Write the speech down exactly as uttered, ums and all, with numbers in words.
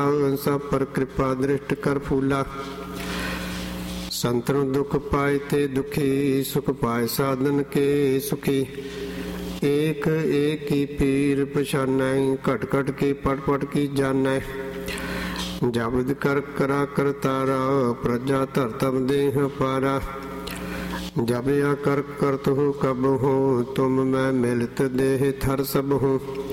सब पर कृपा दृष्ट कर फूला। संतन दुख पाए ते दुखी, सुख पाए साधन के सुखी। एक एक की पीर पछानै, घट घट की पट पट की जानै। जबद कर करा कर तारा, प्रजा धर तब देह पारा। जब या कर करत हो कब हो, तुम मैं मिलत देह थर सब हो।